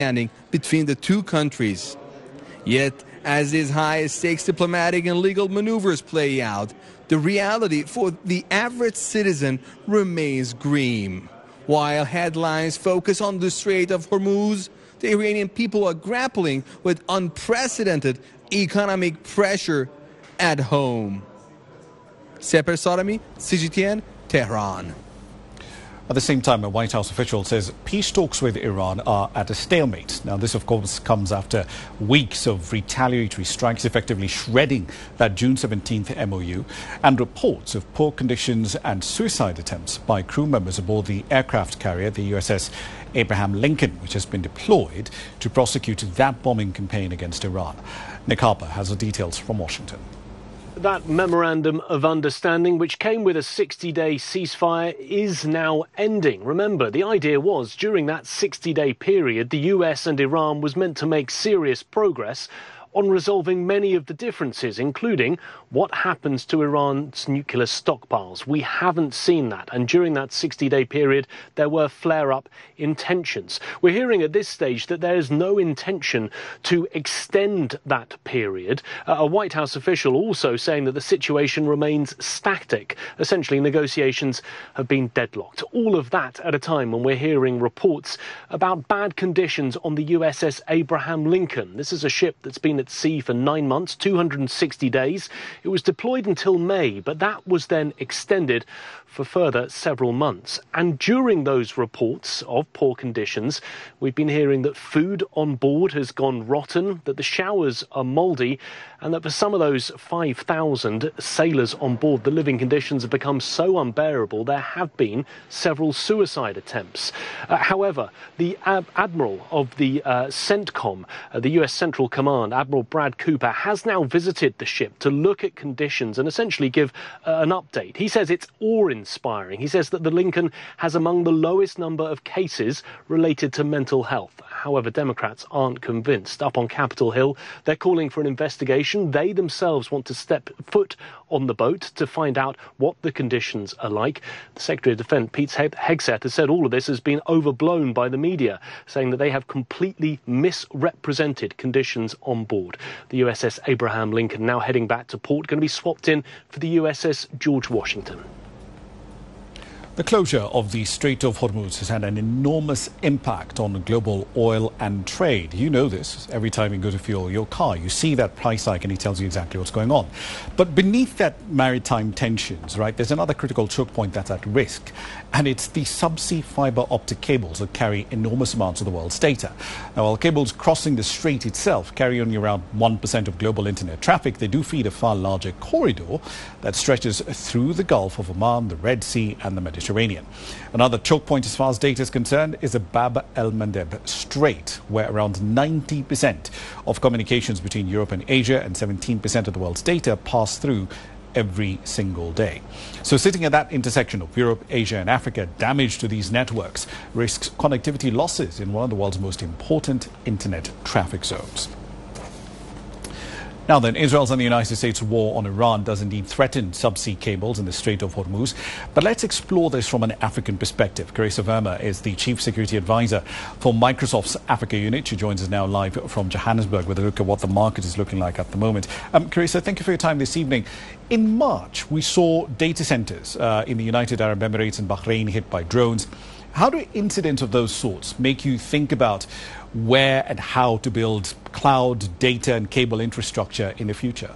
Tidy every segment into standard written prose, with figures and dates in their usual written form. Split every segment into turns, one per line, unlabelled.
between the two countries. Yet, as these high-stakes diplomatic and legal maneuvers play out, the reality for the average citizen remains grim. While headlines focus on the Strait of Hormuz, the Iranian people are grappling with unprecedented economic pressure at home. Seper Sarami, CGTN, Tehran.
At the same time, a White House official says peace talks with Iran are at a stalemate. Now, this, of course, comes after weeks of retaliatory strikes, effectively shredding that June 17th MOU, and reports of poor conditions and suicide attempts by crew members aboard the aircraft carrier, the USS Abraham Lincoln, which has been deployed to prosecute that bombing campaign against Iran. Nick Harper has the details from Washington.
That memorandum of understanding, which came with a 60-day ceasefire, is now ending. Remember, the idea was during that 60-day period, the US and Iran was meant to make serious progress on resolving many of the differences, including what happens to Iran's nuclear stockpiles. We haven't seen that, and during that 60-day period, there were flare-up intentions. We're hearing at this stage that there is no intention to extend that period. A White House official also saying that the situation remains static. Essentially, negotiations have been deadlocked. All of that at a time when we're hearing reports about bad conditions on the USS Abraham Lincoln. This is a ship that's been at sea for 9 months, 260 days. It was deployed until May, but that was then extended for further several months. And during those reports of poor conditions, we've been hearing that food on board has gone rotten, that the showers are mouldy, and that for some of those 5,000 sailors on board, the living conditions have become so unbearable there have been several suicide attempts. However, the Admiral of the CENTCOM, the US Central Command, Admiral Brad Cooper, has now visited the ship to look at conditions and essentially give an update. He says it's awe-inspiring. He says that the Lincoln has among the lowest number of cases related to mental health. However, Democrats aren't convinced. Up on Capitol Hill, they're calling for an investigation. They themselves want to step foot on the boat to find out what the conditions are like. The Secretary of Defense, Pete Hegseth, has said all of this has been overblown by the media, saying that they have completely misrepresented conditions on board. The USS Abraham Lincoln now heading back to port, going to be swapped in for the USS George Washington.
The closure of the Strait of Hormuz has had an enormous impact on global oil and trade. You know this. Every time you go to fuel your car, you see that price hike and he tells you exactly what's going on. But beneath that maritime tensions, right, there's another critical choke point that's at risk. And it's the subsea fiber optic cables that carry enormous amounts of the world's data. Now, while cables crossing the strait itself carry only around 1% of global internet traffic, they do feed a far larger corridor that stretches through the Gulf of Oman, the Red Sea and the Mediterranean. Another choke point as far as data is concerned is the Bab el-Mandeb Strait, where around 90% of communications between Europe and Asia and 17% of the world's data pass through every single day. So sitting at that intersection of Europe, Asia and Africa, damage to these networks risks connectivity losses in one of the world's most important internet traffic zones. Now then, Israel's and the United States' war on Iran does indeed threaten subsea cables in the Strait of Hormuz. But let's explore this from an African perspective. Carissa Verma is the Chief Security Advisor for Microsoft's Africa unit. She joins us now live from Johannesburg with a look at what the market is looking like at the moment. Carissa, thank you for your time this evening. In March, we saw data centers in the United Arab Emirates and Bahrain hit by drones. How do incidents of those sorts make you think about where and how to build cloud, data and cable infrastructure in the future?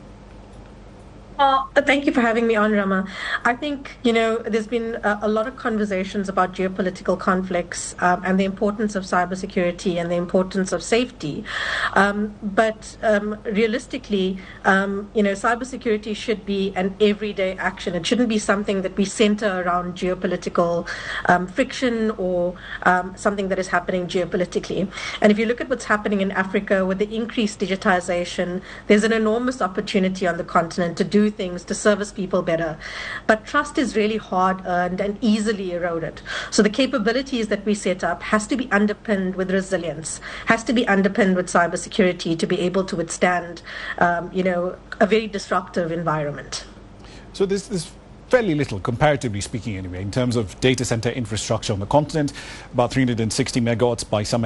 Thank you for having me on, Rama. I think, there's been a lot of conversations about geopolitical conflicts and the importance of cybersecurity and the importance of safety. But realistically, cybersecurity should be an everyday action. It shouldn't be something that we center around geopolitical friction or something that is happening geopolitically. And if you look at what's happening in Africa with the increased digitization, there's an enormous opportunity on the continent to do things to service people better. But trust is really hard earned and easily eroded. So the capabilities that we set up has to be underpinned with resilience, has to be underpinned with cybersecurity to be able to withstand, a very disruptive environment.
So there's fairly little, comparatively speaking anyway, in terms of data center infrastructure on the continent, about 360 megawatts by some